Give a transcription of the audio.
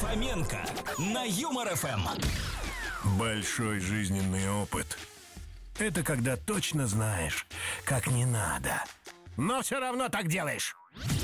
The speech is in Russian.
Фоменко на Юмор ФМ. Большой жизненный опыт — это когда точно знаешь, как не надо, но все равно так делаешь.